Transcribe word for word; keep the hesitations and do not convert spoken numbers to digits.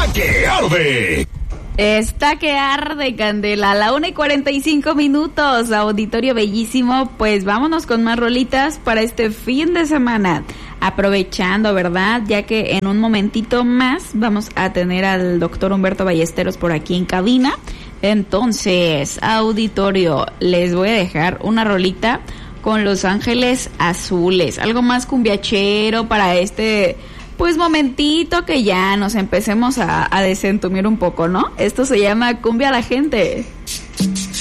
que arde. Está que arde, Candela. A la una y cuarenta y cinco minutos, auditorio bellísimo. Pues vámonos con más rolitas para este fin de semana. Aprovechando, ¿verdad? Ya que en un momentito más vamos a tener al doctor Humberto Ballesteros por aquí en cabina. Entonces, auditorio, les voy a dejar una rolita con Los Ángeles Azules. Algo más cumbiachero para este... pues momentito que ya nos empecemos a, a desentumir un poco, ¿no? Esto se llama Cumbia a la Gente.